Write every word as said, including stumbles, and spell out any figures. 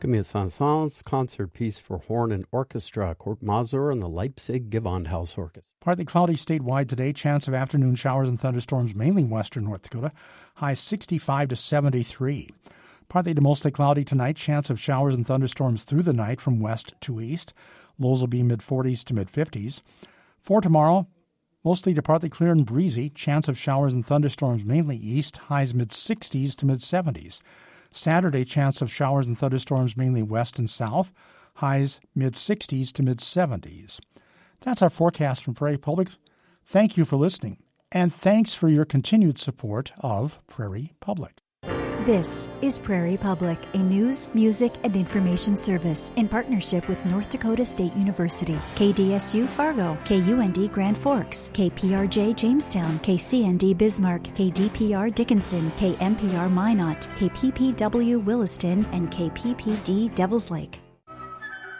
Alchemy of Saint-Saëns, concert piece for horn and orchestra, Kurt Mazur and the Leipzig Gewandhaus Orchestra. Partly cloudy statewide today. Chance of afternoon showers and thunderstorms, mainly western North Dakota. High sixty-five to seventy-three. Partly to mostly cloudy tonight. Chance of showers and thunderstorms through the night from west to east. Lows will be mid-forties to mid-fifties. For tomorrow, mostly to partly clear and breezy. Chance of showers and thunderstorms, mainly east. Highs mid-sixties to mid-seventies. Saturday, chance of showers and thunderstorms, mainly west and south. Highs mid-sixties to mid-seventies. That's our forecast from Prairie Public. Thank you for listening, and thanks for your continued support of Prairie Public. This is Prairie Public, a news, music, and information service in partnership with North Dakota State University, K D S U Fargo, K U N D Grand Forks, K P R J Jamestown, K C N D Bismarck, K D P R Dickinson, K M P R Minot, K P P W Williston, and K P P D Devils Lake.